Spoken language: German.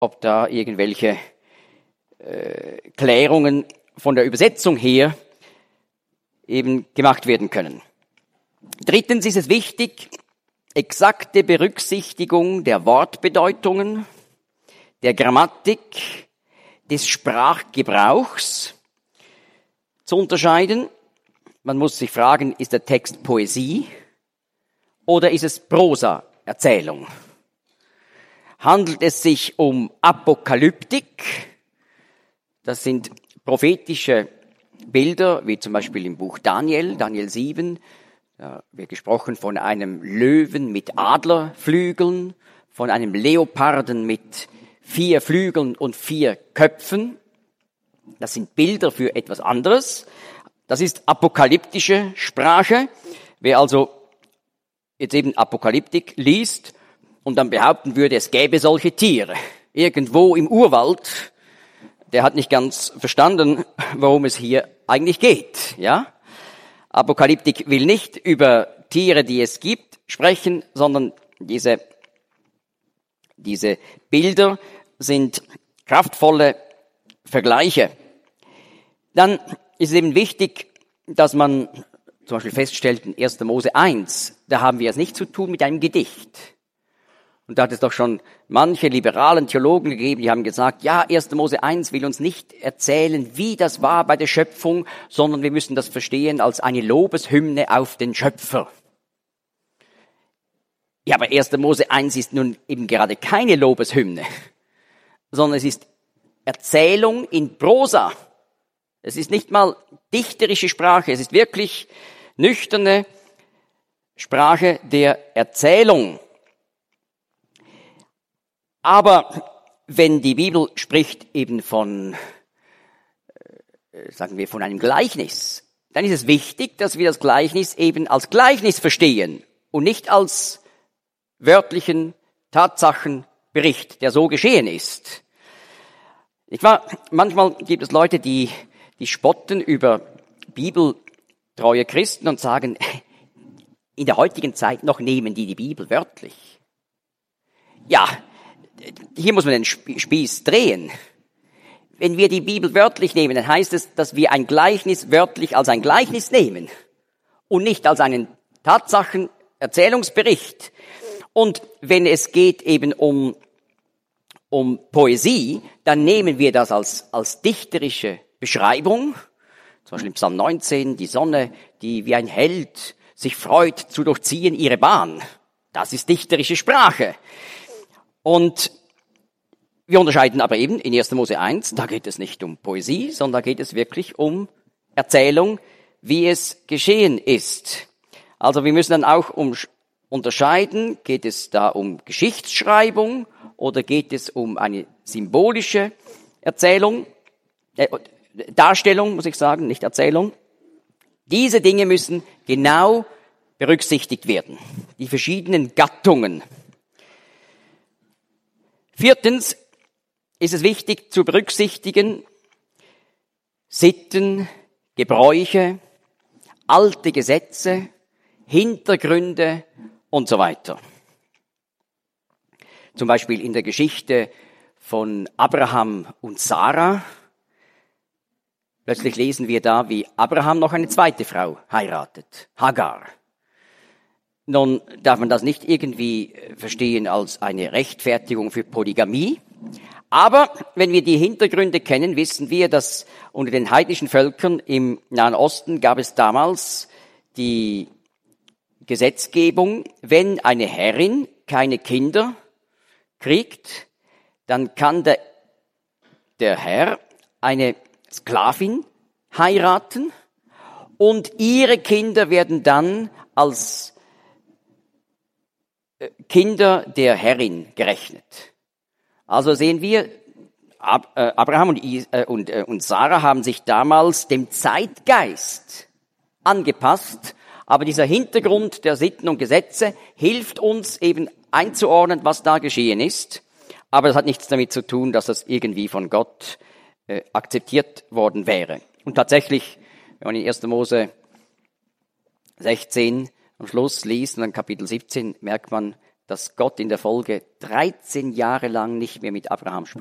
ob da irgendwelche Klärungen von der Übersetzung her eben gemacht werden können. Drittens ist es wichtig, exakte Berücksichtigung der Wortbedeutungen, der Grammatik, des Sprachgebrauchs zu unterscheiden. Man muss sich fragen, ist der Text Poesie oder ist es Prosa-Erzählung? Handelt es sich um Apokalyptik? Das sind prophetische Bilder, wie zum Beispiel im Buch Daniel 7. Da wird gesprochen von einem Löwen mit Adlerflügeln, von einem Leoparden mit 4 Flügeln und 4 Köpfen. Das sind Bilder für etwas anderes. Das ist apokalyptische Sprache. Wer also jetzt eben Apokalyptik liest und dann behaupten würde, es gäbe solche Tiere irgendwo im Urwald, der hat nicht ganz verstanden, worum es hier eigentlich geht, ja? Apokalyptik will nicht über Tiere, die es gibt, sprechen, sondern diese Bilder sind kraftvolle Vergleiche. Dann ist es eben wichtig, dass man zum Beispiel feststellt, in 1. Mose 1, da haben wir es nicht zu tun mit einem Gedicht. Und da hat es doch schon manche liberalen Theologen gegeben, die haben gesagt, ja, 1. Mose 1 will uns nicht erzählen, wie das war bei der Schöpfung, sondern wir müssen das verstehen als eine Lobeshymne auf den Schöpfer. Ja, aber 1. Mose 1 ist nun eben gerade keine Lobeshymne, sondern es ist Erzählung in Prosa. Es ist nicht mal dichterische Sprache, es ist wirklich nüchterne Sprache der Erzählung. Aber wenn die Bibel spricht eben von, sagen wir, von einem Gleichnis, dann ist es wichtig, dass wir das Gleichnis eben als Gleichnis verstehen und nicht als wörtlichen Tatsachenbericht, der so geschehen ist. Manchmal gibt es Leute, die spotten über bibeltreue Christen und sagen, in der heutigen Zeit noch nehmen die Bibel wörtlich. Ja, hier muss man den Spieß drehen. Wenn wir die Bibel wörtlich nehmen, dann heißt es, dass wir ein Gleichnis wörtlich als ein Gleichnis nehmen und nicht als einen Tatsachen-Erzählungsbericht. Und wenn es geht eben um Poesie, dann nehmen wir das als dichterische Beschreibung. Zum Beispiel im Psalm 19, die Sonne, die wie ein Held sich freut zu durchziehen ihre Bahn. Das ist dichterische Sprache. Und wir unterscheiden aber eben in 1. Mose 1, da geht es nicht um Poesie, sondern da geht es wirklich um Erzählung, wie es geschehen ist. Also wir müssen dann auch unterscheiden, geht es da um Geschichtsschreibung oder geht es um eine symbolische Darstellung, muss ich sagen, nicht Erzählung. Diese Dinge müssen genau berücksichtigt werden, die verschiedenen Gattungen. Viertens ist es wichtig zu berücksichtigen, Sitten, Gebräuche, alte Gesetze, Hintergründe und so weiter. Zum Beispiel in der Geschichte von Abraham und Sarah. Plötzlich lesen wir da, wie Abraham noch eine zweite Frau heiratet, Hagar. Nun darf man das nicht irgendwie verstehen als eine Rechtfertigung für Polygamie. Aber wenn wir die Hintergründe kennen, wissen wir, dass unter den heidnischen Völkern im Nahen Osten gab es damals die Gesetzgebung, wenn eine Herrin keine Kinder kriegt, dann kann der Herr eine Sklavin heiraten und ihre Kinder werden dann als Kinder der Herrin gerechnet. Also sehen wir, Abraham und Sarah haben sich damals dem Zeitgeist angepasst, aber dieser Hintergrund der Sitten und Gesetze hilft uns eben einzuordnen, was da geschehen ist. Aber das hat nichts damit zu tun, dass das irgendwie von Gott akzeptiert worden wäre. Und tatsächlich, wenn man in 1. Mose 16 am Schluss liest und dann Kapitel 17, merkt man, dass Gott in der Folge 13 Jahre lang nicht mehr mit Abraham spricht.